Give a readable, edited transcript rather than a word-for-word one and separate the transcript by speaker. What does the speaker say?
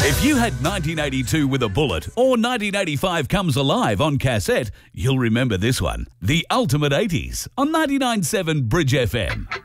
Speaker 1: If you had 1982 with a bullet or 1985 Comes Alive on cassette, you'll remember this one. The Ultimate 80s on 99.7 Bridge FM.